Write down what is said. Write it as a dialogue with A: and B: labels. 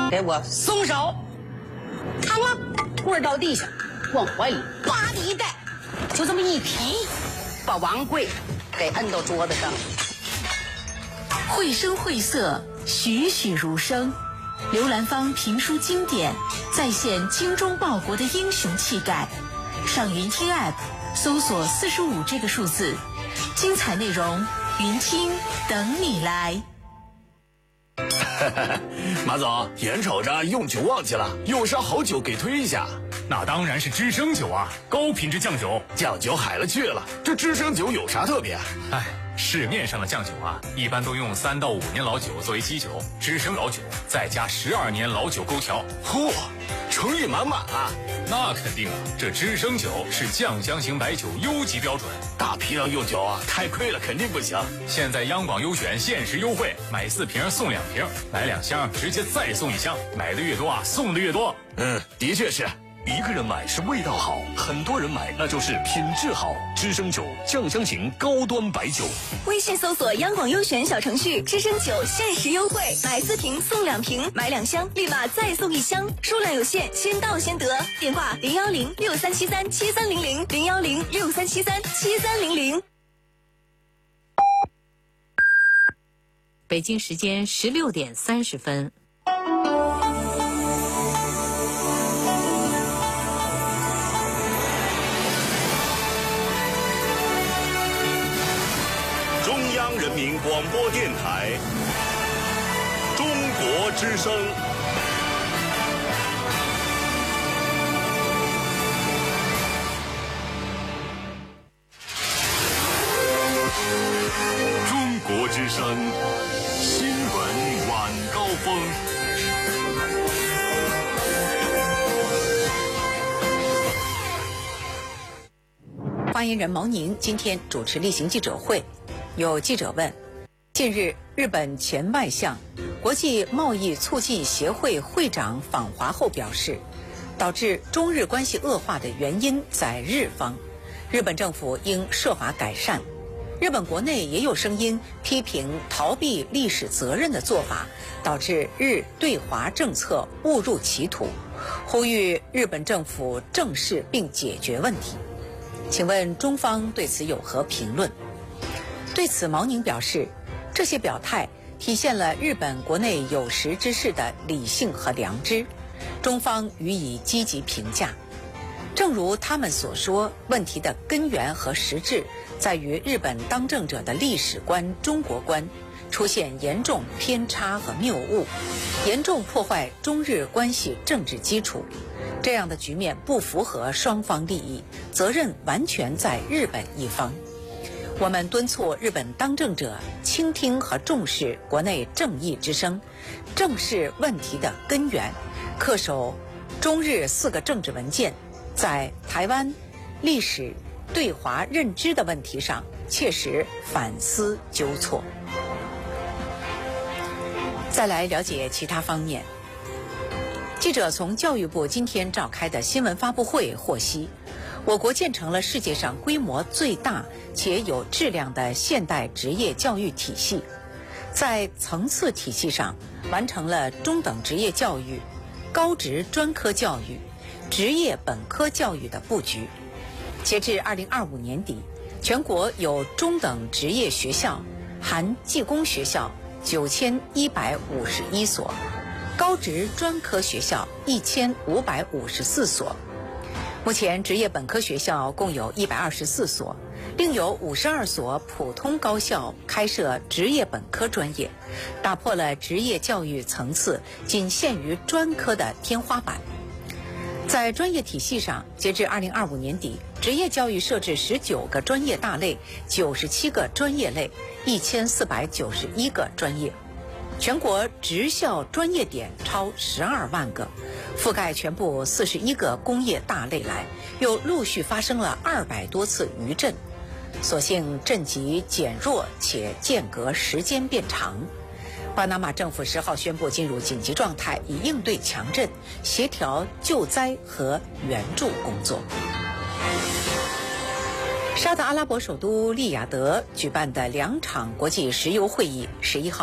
A: 给我松手！看我跪到地下，往怀里叭的一带，就这么一提，把王贵给摁到桌子上。
B: 绘声绘色，栩栩如生。刘兰芳评书经典，再现精忠报国的英雄气概。上云听 App 搜索45这个数字，精彩内容云听等你来。
C: 马总，眼瞅着用酒旺季了，有啥好酒给推一下？
D: 那当然是知升酒啊，高品质酱酒。
C: 酱酒海了去了，这知升酒有啥特别？
D: 市面上的酱酒啊，一般都用3到5年老酒作为基酒，知升老酒再加12年老酒勾调。
C: 嚯，诚意满满啊！
D: 那肯定啊，这知升酒是酱香型白酒优级标准。
C: 大批量用酒啊，太亏了，肯定不行。
D: 现在央广优选限时优惠，买4瓶送2瓶，买2箱直接再送1箱，买的越多啊，送的越多。
C: 的确是。一个人买是味道好，很多人买那就是品质好。知升酒酱香型高端白酒。
E: 微信搜索央广优选小程序，知升酒限时优惠，买4瓶送2瓶，买2箱立马再送1箱，数量有限，先到先得。电话010-6373-7300，010-6373-7300。
F: 北京时间16点30分。
G: 中央人民广播电台中国之声。中国之声新闻晚高峰。
H: 发言人毛宁今天主持例行记者会。有记者问，近日日本前外相、国际贸易促进协会会长访华后表示，导致中日关系恶化的原因在日方，日本政府应设法改善。日本国内也有声音批评逃避历史责任的做法，导致日对华政策误入歧途，呼吁日本政府正视并解决问题。请问中方对此有何评论？对此，毛宁表示，这些表态体现了日本国内有识之士的理性和良知，中方予以积极评价。正如他们所说，问题的根源和实质在于日本当政者的历史观、中国观出现严重偏差和谬误，严重破坏中日关系政治基础。这样的局面不符合双方利益，责任完全在日本一方。我们敦促日本当政者倾听和重视国内正义之声，正视问题的根源，恪守中日4个政治文件，在台湾、历史、对华认知的问题上切实反思纠错。再来了解其他方面。记者从教育部今天召开的新闻发布会获悉，我国建成了世界上规模最大且有质量的现代职业教育体系，在层次体系上完成了中等职业教育、高职专科教育、职业本科教育的布局。截至2025年底，全国有中等职业学校含技工学校9151所，高职专科学校1554所。目前职业本科学校共有124所，另有52所普通高校开设职业本科专业，打破了职业教育层次仅限于专科的天花板。在专业体系上，截至2025年底，职业教育设置19个专业大类、97个专业类、1491个专业。全国职校专业点超12万个，覆盖全部41个工业大类来，又陆续发生了200多次余震，所幸震级减弱且间隔时间变长。巴拿马政府10号宣布进入紧急状态，以应对强震，协调救灾和援助工作。沙特阿拉伯首都利雅得举办的2场国际石油会议11号